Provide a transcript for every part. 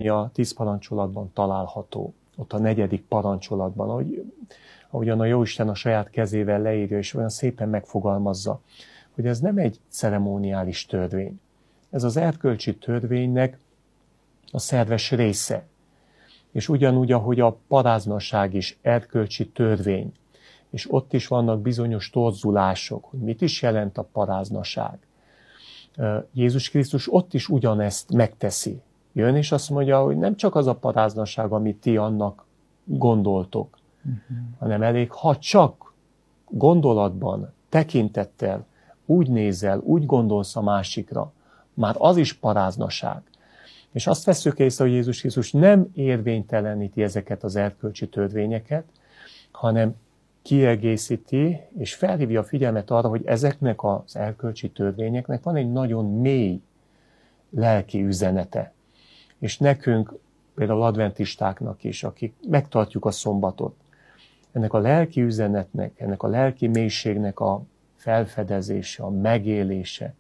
ami a 10 parancsolatban található, ott a 4. parancsolatban, ahogyan a Jóisten a saját kezével leírja, és olyan szépen megfogalmazza, hogy ez nem egy ceremoniális törvény. Ez az erkölcsi törvénynek a szerves része. És ugyanúgy, ahogy a paráznaság is erkölcsi törvény, és ott is vannak bizonyos torzulások, hogy mit is jelent a paráznaság. Jézus Krisztus ott is ugyanezt megteszi. Jön és azt mondja, hogy nem csak az a paráznaság, amit ti annak gondoltok, hanem elég, ha csak gondolatban, tekintettel úgy nézel, úgy gondolsz a másikra, már az is paráznaság. És azt vesszük észre, hogy Jézus Krisztus nem érvényteleníti ezeket az erkölcsi törvényeket, hanem kiegészíti, és felhívja a figyelmet arra, hogy ezeknek az erkölcsi törvényeknek van egy nagyon mély lelki üzenete. És nekünk, például adventistáknak is, akik megtartjuk a szombatot, ennek a lelki üzenetnek, ennek a lelki mélységnek a felfedezése, a megélése,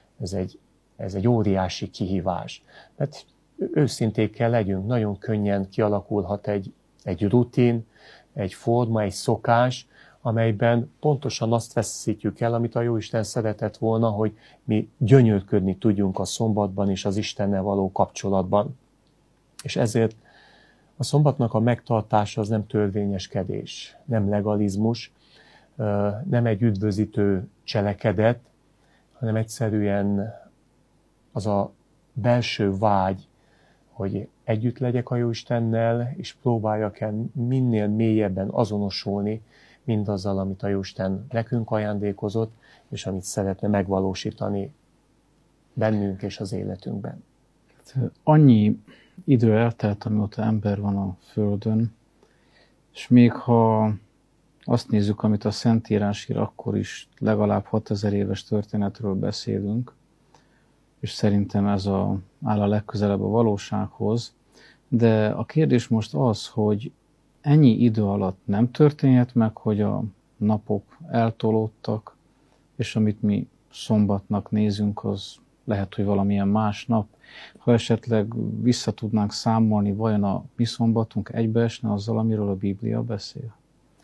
ez egy óriási kihívás. Mert őszinték kell legyünk, nagyon könnyen kialakulhat egy rutin, egy forma, egy szokás, amelyben pontosan azt veszítjük el, amit a Jóisten szeretett volna, hogy mi gyönyörködni tudjunk a szombatban és az Istennel való kapcsolatban. És ezért a szombatnak a megtartása az nem törvényeskedés, nem legalizmus, nem egy üdvözítő cselekedet, hanem egyszerűen az a belső vágy, hogy együtt legyek a Jóistennel, és próbáljak el minél mélyebben azonosulni mindazzal, amit a Jóisten nekünk ajándékozott, és amit szeretne megvalósítani bennünk és az életünkben. Annyi idő eltelt, amióta ember van a Földön, és még ha azt nézzük, amit a Szentírás ír, akkor is legalább 6000 éves történetről beszélünk, és szerintem ez áll a legközelebb a valósághoz. De a kérdés most az, hogy ennyi idő alatt nem történhet meg, hogy a napok eltolódtak, és amit mi szombatnak nézünk, az lehet, hogy valamilyen más nap. Ha esetleg vissza tudnánk számolni, vajon a mi szombatunk egybeesne azzal, amiről a Biblia beszél?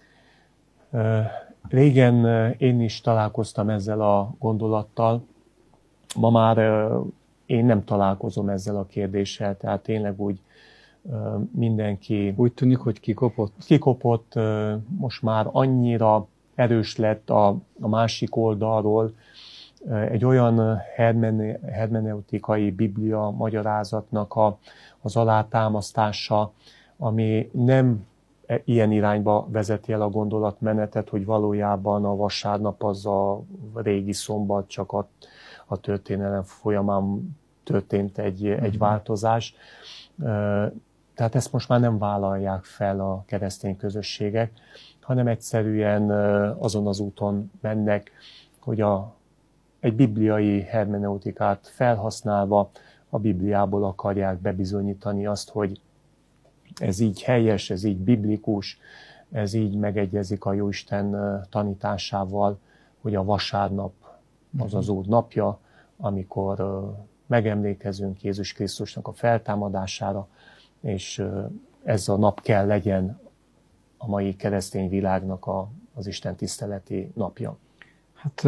Régen én is találkoztam ezzel a gondolattal. Ma már én nem találkozom ezzel a kérdéssel, tehát tényleg úgy mindenki... Úgy tűnik, hogy kikopott? Kikopott, most már annyira erős lett a másik oldalról egy olyan hermeneutikai biblia magyarázatnak az alátámasztása, ami nem ilyen irányba vezeti el a gondolatmenetet, hogy valójában a vasárnap az a régi szombat, csak a történelem folyamán történt egy változás. Tehát ezt most már nem vállalják fel a keresztény közösségek, hanem egyszerűen azon az úton mennek, hogy egy bibliai hermeneutikát felhasználva a Bibliából akarják bebizonyítani azt, hogy ez így helyes, ez így biblikus, ez így megegyezik a Jóisten tanításával, hogy a vasárnap az az Úr napja, amikor megemlékezünk Jézus Krisztusnak a feltámadására, és ez a nap kell legyen a mai keresztény világnak az Isten tiszteleti napja. Hát,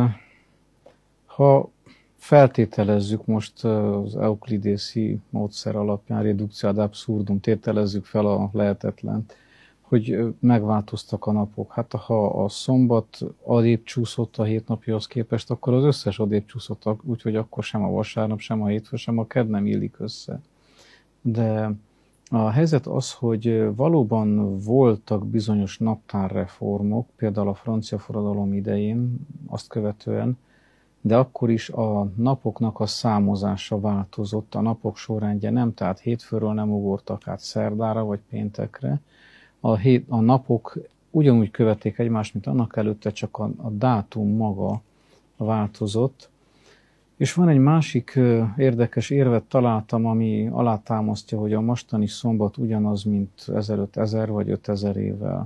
ha feltételezzük most az euklidészi módszer alapján, redukció ad absurdum, tételezzük fel a lehetetlent, hogy megváltoztak a napok. Hát ha a szombat odébb csúszott a hétnapjához képest, akkor az összes odébb csúszott, úgyhogy akkor sem a vasárnap, sem a hétfő, sem a kedd nem illik össze. De a helyzet az, hogy valóban voltak bizonyos naptárreformok, például a francia forradalom idején, azt követően, de akkor is a napoknak a számozása változott, a napok sorrendje nem, tehát hétfőről nem ugortak át szerdára vagy péntekre. A napok ugyanúgy követték egymást, mint annak előtte, csak a dátum maga változott. És van egy másik érdekes érvet találtam, ami alátámasztja, hogy a mostani szombat ugyanaz, mint ezelőtt 1000 vagy 5000 évvel.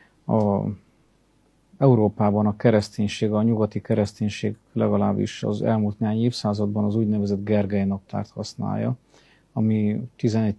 Európában a kereszténység, a nyugati kereszténység legalábbis az elmúlt néhány évszázadban az úgynevezett Gergely naptárt használja, ami